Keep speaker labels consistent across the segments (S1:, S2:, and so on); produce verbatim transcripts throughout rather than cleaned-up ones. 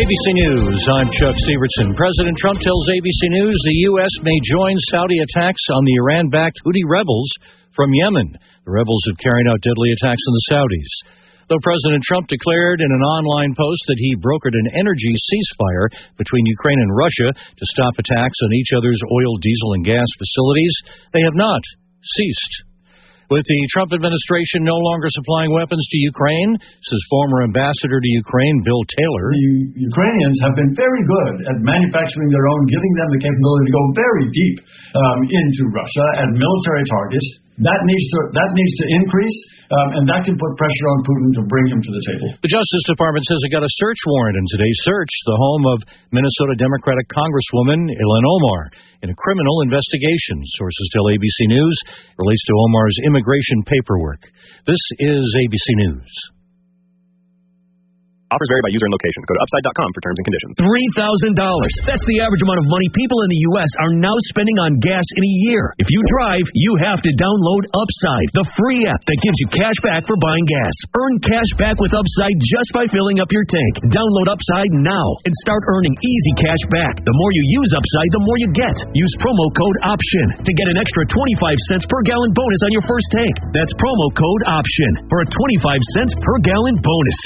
S1: A B C News, I'm Chuck Severson. President Trump tells A B C News the U S may join Saudi attacks on the Iran-backed Houthi rebels from Yemen. The rebels have carried out deadly attacks on the Saudis. Though President Trump declared in an online post that he brokered an energy ceasefire between Ukraine and Russia to stop attacks on each other's oil, diesel, and gas facilities, they have not ceased. With the Trump administration no longer supplying weapons to Ukraine, says former ambassador to Ukraine, Bill Taylor.
S2: The Ukrainians have been very good at manufacturing their own, giving them the capability to go very deep um, into Russia at military targets. That needs to that needs to increase, um, and that can put pressure on Putin to bring him to the table.
S1: The Justice Department says it got a search warrant in today's search, the home of Minnesota Democratic Congresswoman Ilhan Omar, in a criminal investigation. Sources tell A B C News it relates to Omar's immigration paperwork. This is A B C News.
S3: Offers vary by user and location. Go to upside dot com for terms and conditions.
S4: three thousand dollars. That's the average amount of money people in the U S are now spending on gas in a year. If you drive, you have to download Upside, the free app that gives you cash back for buying gas. Earn cash back with Upside just by filling up your tank. Download Upside now and start earning easy cash back. The more you use Upside, the more you get. Use promo code OPTION to get an extra twenty-five cents per gallon bonus on your first tank. That's promo code OPTION for a twenty-five cents per gallon bonus.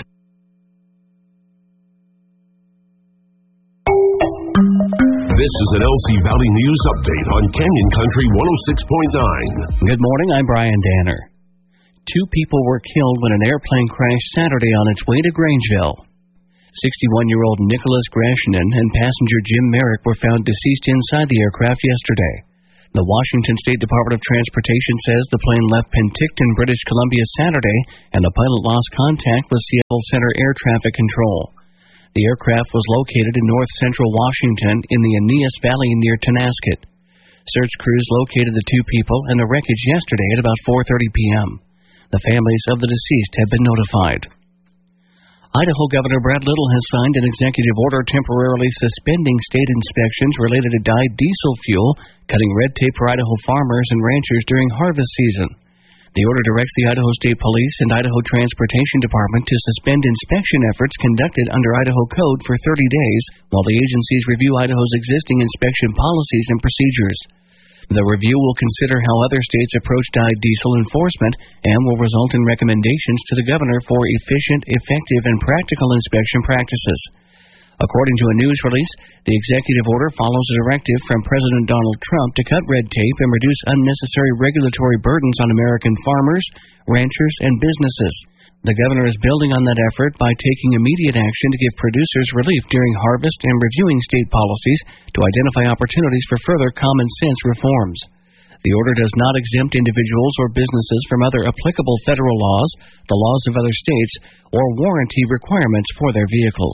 S5: This is an L C Valley News Update on Canyon Country one oh six point nine.
S6: Good morning, I'm Brian Danner. Two people were killed when an airplane crashed Saturday on its way to Grangeville. sixty-one-year-old Nicholas Grashinen and passenger Jim Merrick were found deceased inside the aircraft yesterday. The Washington State Department of Transportation says the plane left Penticton, British Columbia Saturday, and the pilot lost contact with Seattle Center Air Traffic Control. The aircraft was located in north-central Washington in the Aeneas Valley near Tonasket. Search crews located the two people and the wreckage yesterday at about four thirty p.m. The families of the deceased have been notified. Idaho Governor Brad Little has signed an executive order temporarily suspending state inspections related to dyed diesel fuel, cutting red tape for Idaho farmers and ranchers during harvest season. The order directs the Idaho State Police and Idaho Transportation Department to suspend inspection efforts conducted under Idaho Code for thirty days while the agencies review Idaho's existing inspection policies and procedures. The review will consider how other states approach dyed diesel enforcement and will result in recommendations to the governor for efficient, effective, and practical inspection practices. According to a news release, the executive order follows a directive from President Donald Trump to cut red tape and reduce unnecessary regulatory burdens on American farmers, ranchers, and businesses. The governor is building on that effort by taking immediate action to give producers relief during harvest and reviewing state policies to identify opportunities for further common-sense reforms. The order does not exempt individuals or businesses from other applicable federal laws, the laws of other states, or warranty requirements for their vehicles.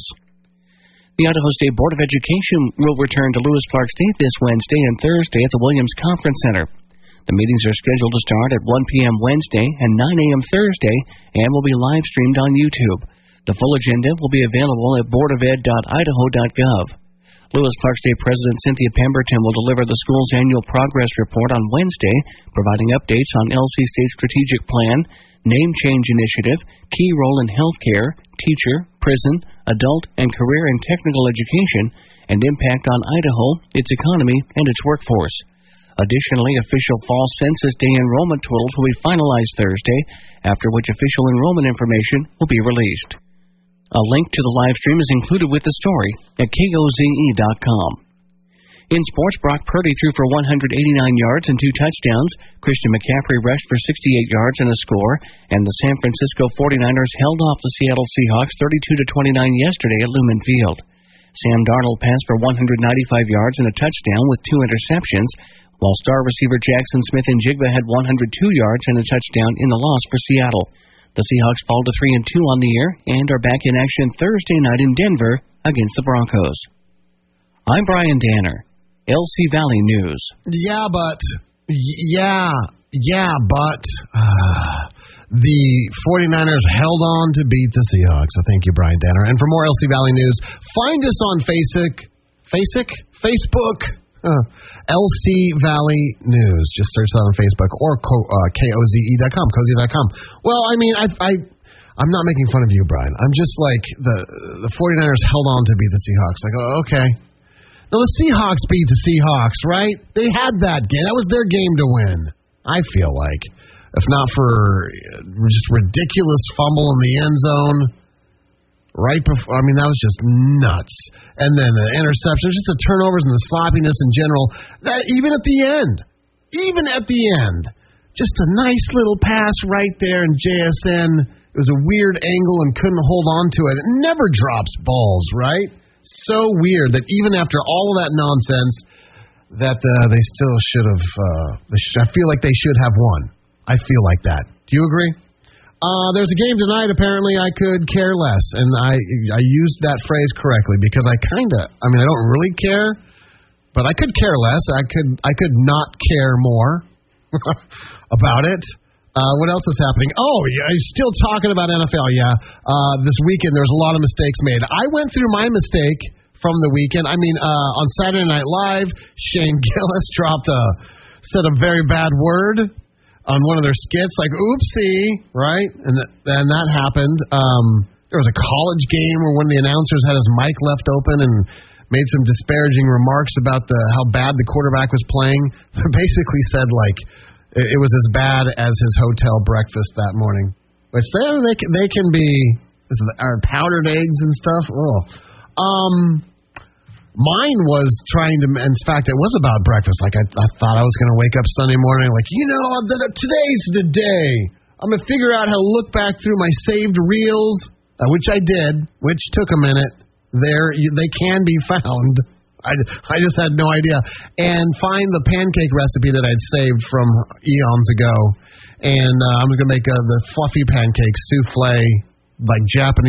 S6: The Idaho State Board of Education will return to Lewis Clark State this Wednesday and Thursday at the Williams Conference Center. The meetings are scheduled to start at one p.m. Wednesday and nine a.m. Thursday and will be live-streamed on YouTube. The full agenda will be available at board of ed dot idaho dot gov. Lewis Clark State President Cynthia Pemberton will deliver the school's annual progress report on Wednesday, providing updates on L C State's strategic plan, name change initiative, key role in healthcare, teacher, prison, adult, and career and technical education, and impact on Idaho, its economy, and its workforce. Additionally, official fall Census Day enrollment totals will be finalized Thursday, after which official enrollment information will be released. A link to the live stream is included with the story at K O Z E dot com. In sports, Brock Purdy threw for one hundred eighty-nine yards and two touchdowns. Christian McCaffrey rushed for sixty-eight yards and a score, and the San Francisco forty-niners held off the Seattle Seahawks thirty-two to twenty-nine yesterday at Lumen Field. Sam Darnold passed for one hundred ninety-five yards and a touchdown with two interceptions, while star receiver Jackson Smith-Njigba had one hundred two yards and a touchdown in the loss for Seattle. The Seahawks fall to three and two on the year and are back in action Thursday night in Denver against the Broncos. I'm Brian Danner, L C Valley News.
S7: Yeah, but, yeah, yeah, but, uh, the forty-niners held on to beat the Seahawks. So thank you, Brian Danner. And for more L C Valley News, find us on Facebook, Facebook, Facebook, uh, L C Valley News. Just search that on Facebook or co- uh, K O Z E dot com, cozy dot com. Well, I mean, I, I I'm not making fun of you, Brian. I'm just like, the the 49ers held on to beat the Seahawks. Like, oh, okay. Now, the Seahawks beat the Seahawks, right? They had that game. That was their game to win, I feel like. If not for just ridiculous fumble in the end zone. Right before, I mean, that was just nuts. And then the interception, just the turnovers and the sloppiness in general. That even at the end, even at the end, just a nice little pass right there in J S N. It was a weird angle and couldn't hold on to it. It never drops balls, right? So weird that even after all of that nonsense, that uh, they still should have. Uh, sh- I feel like they should have won. I feel like that. Do you agree? Uh, there's a game tonight. Apparently, I could care less, and I I used that phrase correctly because I kind of. I mean, I don't really care, but I could care less. I could I could not care more about it. Uh, what else is happening? Oh, yeah, still talking about N F L, yeah. Uh, this weekend, there's a lot of mistakes made. I went through my mistake from the weekend. I mean, uh, on Saturday Night Live, Shane Gillis dropped a, said a very bad word on one of their skits, like, oopsie, right? And, th- and that happened. Um, there was a college game where one of the announcers had his mic left open and made some disparaging remarks about the how bad the quarterback was playing. Basically said, like, it was as bad as his hotel breakfast that morning, which they they can, they can be are powdered eggs and stuff. Oh, um, mine was trying to. In fact, it was about breakfast. Like I, I thought I was going to wake up Sunday morning, like you know, today's the day. I'm going to figure out how to look back through my saved reels, uh, which I did, which took a minute. There, you, they can be found. I, I just had no idea. And find the pancake recipe that I'd saved from eons ago. And uh, I'm going to make uh, the fluffy pancake souffle, like Japanese.